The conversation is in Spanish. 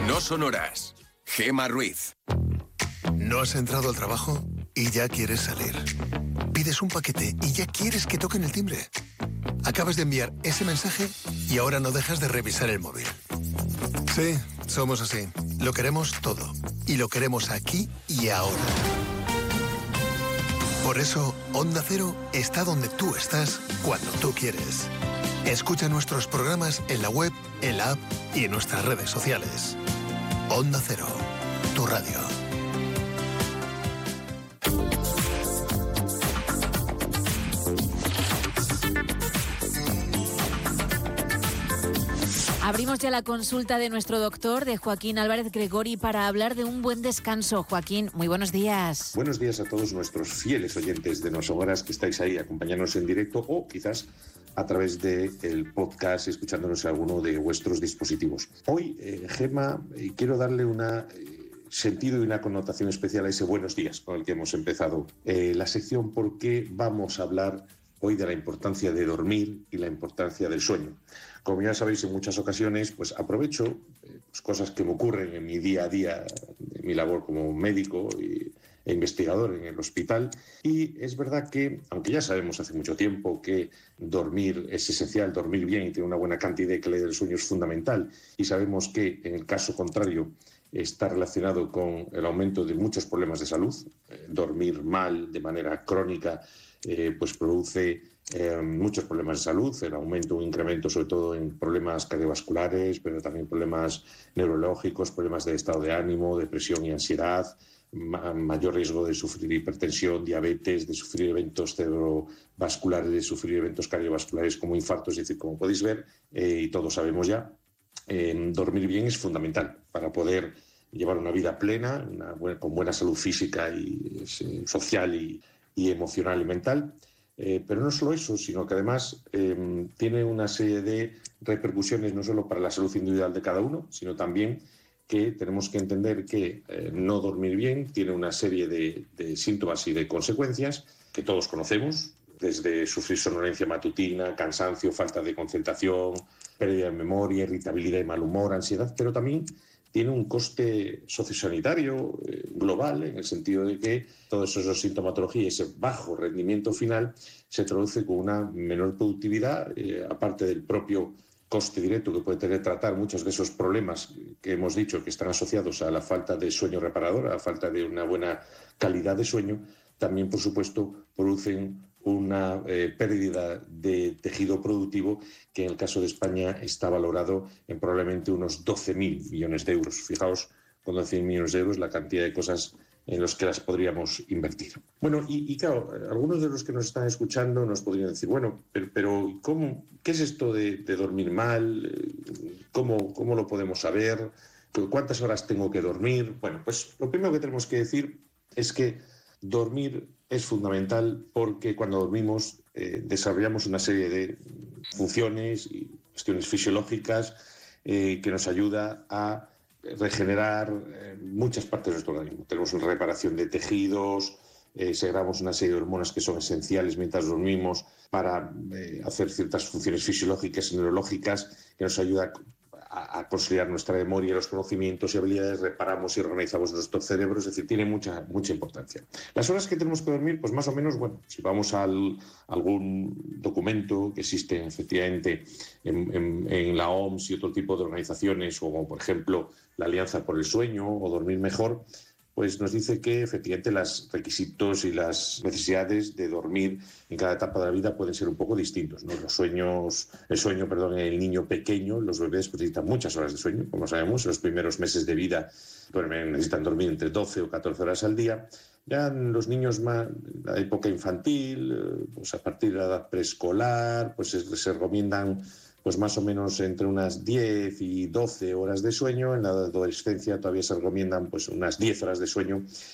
No son horas. Gema Ruiz. ¿No has entrado al trabajo y ya quieres salir? Pides un paquete y ya quieres que toquen el timbre. Acabas de enviar ese mensaje y ahora no dejas de revisar el móvil. Sí, somos así. Lo queremos todo. Y lo queremos aquí y ahora. Por eso, Onda Cero está donde tú estás cuando tú quieres. Escucha nuestros programas en la web, en la app y en nuestras redes sociales. Onda Cero, tu radio. Abrimos ya la consulta de nuestro doctor, de Joaquín Álvarez Gregori, para hablar de un buen descanso. Joaquín, muy buenos días. Buenos días a todos nuestros fieles oyentes de No Son Horas que estáis ahí acompañándonos en directo o quizás a través del podcast escuchándonos en alguno de vuestros dispositivos. Hoy, Gema, quiero darle una sentido y una connotación especial a ese buenos días con el que hemos empezado la sección, porque vamos a hablar hoy de la importancia de dormir y la importancia del sueño. Como ya sabéis, en muchas ocasiones pues aprovecho cosas que me ocurren en mi día a día, en mi labor como médico e investigador en el hospital, y es verdad que, aunque ya sabemos hace mucho tiempo que dormir es esencial, dormir bien y tener una buena cantidad de calidad del sueño es fundamental, y sabemos que en el caso contrario está relacionado con el aumento de muchos problemas de salud. Dormir mal de manera crónica pues produce muchos problemas de salud, el aumento, un incremento sobre todo en problemas cardiovasculares, pero también problemas neurológicos, problemas de estado de ánimo, depresión y ansiedad, mayor riesgo de sufrir hipertensión, diabetes, de sufrir eventos cerebrovasculares, de sufrir eventos cardiovasculares como infartos. Es decir, como podéis ver, y todos sabemos ya, dormir bien es fundamental para poder llevar una vida plena, con buena salud física y social y emocional y mental. Pero no solo eso, sino que además tiene una serie de repercusiones no solo para la salud individual de cada uno, sino también que tenemos que entender que no dormir bien tiene una serie de síntomas y de consecuencias que todos conocemos, desde sufrir somnolencia matutina, cansancio, falta de concentración, pérdida de memoria, irritabilidad y mal humor, ansiedad, pero también tiene un coste sociosanitario global, en el sentido de que todos esos sintomatología y ese bajo rendimiento final se traduce con una menor productividad, aparte del propio coste directo que puede tener tratar muchos de esos problemas que hemos dicho que están asociados a la falta de sueño reparador, a la falta de una buena calidad de sueño. También, por supuesto, producen una pérdida de tejido productivo que en el caso de España está valorado en probablemente unos 12.000 millones de euros. Fijaos, con 12.000 millones de euros la cantidad de cosas en las que las podríamos invertir. Bueno, y claro, algunos de los que nos están escuchando nos podrían decir, bueno, pero ¿qué es esto de dormir mal? ¿Cómo lo podemos saber? ¿Cuántas horas tengo que dormir? Bueno, pues lo primero que tenemos que decir es que dormir es fundamental, porque cuando dormimos desarrollamos una serie de funciones y cuestiones fisiológicas que nos ayuda a regenerar muchas partes de nuestro organismo. Tenemos una reparación de tejidos, segregamos una serie de hormonas que son esenciales mientras dormimos para hacer ciertas funciones fisiológicas y neurológicas que nos ayudan a consolidar nuestra memoria, los conocimientos y habilidades, reparamos y organizamos nuestro cerebro, es decir, tiene mucha importancia. Las horas que tenemos que dormir, pues más o menos, bueno, si vamos a algún documento que existe efectivamente en la OMS y otro tipo de organizaciones, como por ejemplo la Alianza por el Sueño o Dormir Mejor, pues nos dice que efectivamente los requisitos y las necesidades de dormir en cada etapa de la vida pueden ser un poco distintos, ¿no? El sueño, en el niño pequeño, los bebés pues, necesitan muchas horas de sueño, como sabemos, en los primeros meses de vida necesitan dormir entre 12 o 14 horas al día. Ya los niños más, en la época infantil, pues a partir de la edad preescolar, pues se recomiendan pues más o menos entre unas 10 y 12 horas de sueño. En la adolescencia todavía se recomiendan pues unas 10 horas de sueño,